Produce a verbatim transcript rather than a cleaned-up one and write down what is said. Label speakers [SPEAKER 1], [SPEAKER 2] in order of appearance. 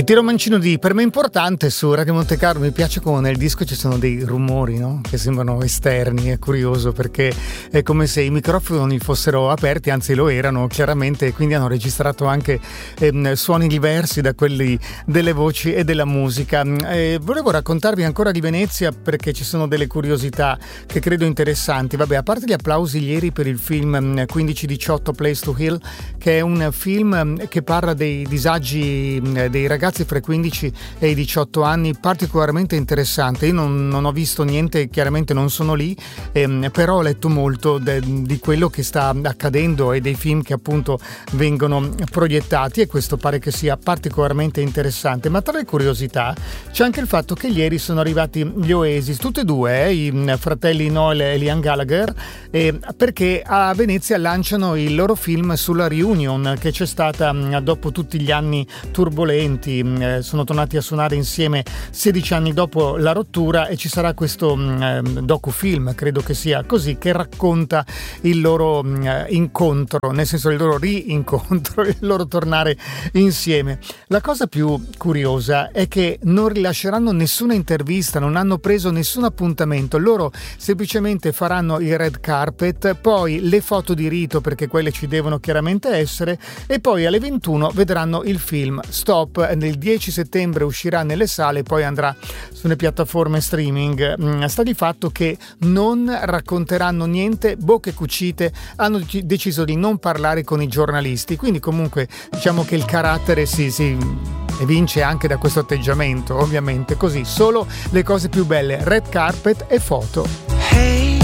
[SPEAKER 1] Il tiro mancino di Per me importante su Radio Monte Carlo. Mi piace come nel disco ci sono dei rumori, no? Che sembrano esterni. È curioso perché è come se i microfoni fossero aperti, anzi lo erano chiaramente, e quindi hanno registrato anche eh, suoni diversi da quelli delle voci e della musica. Eh, volevo raccontarvi ancora di Venezia perché ci sono delle curiosità che credo interessanti. Vabbè, a parte gli applausi ieri per il film quindici diciotto Place to Heal, che è un film che parla dei disagi dei ragazzi fra i quindici e i diciotto anni, particolarmente interessante. Io non, non ho visto niente, chiaramente non sono lì, ehm, però ho letto molto de, di quello che sta accadendo e dei film che appunto vengono proiettati, e questo pare che sia particolarmente interessante. Ma tra le curiosità c'è anche il fatto che ieri sono arrivati gli Oasis, tutti e due, eh, i fratelli Noel e Liam Gallagher, eh, perché a Venezia lanciano il loro film sulla reunion che c'è stata dopo tutti gli anni turbolenti. Sono tornati a suonare insieme sedici anni dopo la rottura, e ci sarà questo eh, docufilm, credo che sia così, che racconta il loro eh, incontro, nel senso il loro rincontro, il loro tornare insieme. La cosa più curiosa è che non rilasceranno nessuna intervista, non hanno preso nessun appuntamento, loro semplicemente faranno il red carpet, poi le foto di rito, perché quelle ci devono chiaramente essere, e poi alle ventuno vedranno il film Stop. Il dieci settembre uscirà nelle sale e poi andrà sulle piattaforme streaming. Sta di fatto che non racconteranno niente, bocche cucite, hanno deciso di non parlare con i giornalisti, quindi comunque diciamo che il carattere si, si vince anche da questo atteggiamento, ovviamente. Così, solo le cose più belle, red carpet e foto.